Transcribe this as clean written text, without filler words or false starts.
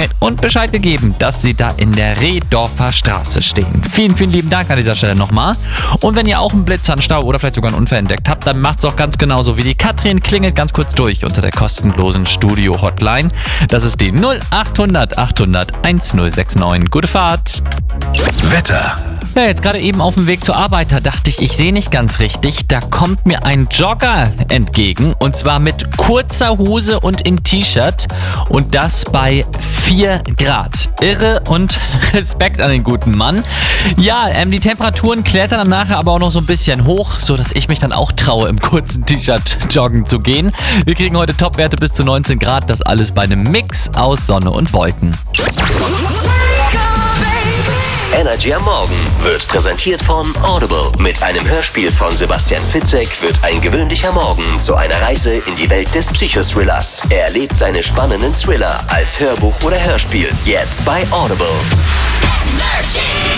geklingelt und Bescheid gegeben, dass sie da in der Rehdorfer Straße stehen. Vielen, vielen lieben Dank an dieser Stelle nochmal. Und wenn ihr auch einen Blitzer, einen Stau oder vielleicht sogar einen Unfall entdeckt habt, dann macht's auch ganz genauso wie die Katrin. Klingelt ganz kurz durch unter der kostenlosen Studio-Hotline. Das ist die 0800 800 1069. Gute Fahrt! Wetter. Ja, jetzt gerade eben auf dem Weg zur Arbeit, da dachte ich sehe nicht ganz richtig. Da kommt mir ein Jogger entgegen und zwar mit kurzer Hose und in T-Shirt und das bei 4 Grad. Irre und Respekt an den guten Mann. Ja, die Temperaturen klettern dann nachher aber auch noch so ein bisschen hoch, sodass ich mich dann auch traue, im kurzen T-Shirt joggen zu gehen. Wir kriegen heute Topwerte bis zu 19 Grad, das alles bei einem Mix aus Sonne und Wolken. Energy am Morgen wird präsentiert von Audible. Mit einem Hörspiel von Sebastian Fitzek wird ein gewöhnlicher Morgen zu einer Reise in die Welt des Psychothrillers. Er erlebt seine spannenden Thriller als Hörbuch oder Hörspiel. Jetzt bei Audible. Energy.